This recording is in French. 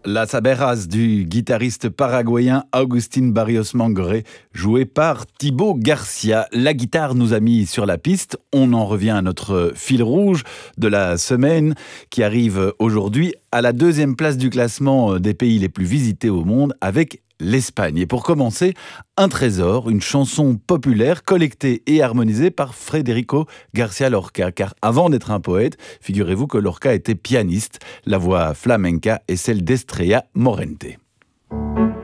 Las Abejas du guitariste paraguayen Agustín Barrios Mangoré, joué par Thibaut Garcia. La guitare nous a mis sur la piste. On en revient à notre fil rouge de la semaine qui arrive aujourd'hui à la 2e place du classement des pays les plus visités au monde avec l'Espagne. Et pour commencer, un trésor, une chanson populaire collectée et harmonisée par Federico García Lorca. Car avant d'être un poète, figurez-vous que Lorca était pianiste. La voix flamenca est celle d'Estrella Morente.